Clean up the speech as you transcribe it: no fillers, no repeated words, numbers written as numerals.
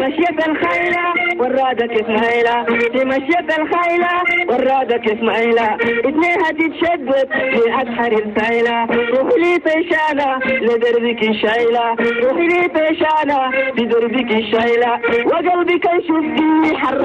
مشيت الخيلة ورادك اسماعيلة، في مشيت الخيلة ورادك اسماعيلة، اتنين هتتشدد في أسحر السايلة، روحي لي طيشانة لدربك الشايلة، روحي لي طيشانة لدربك الشايلة، وقلبك يشوف فيه حر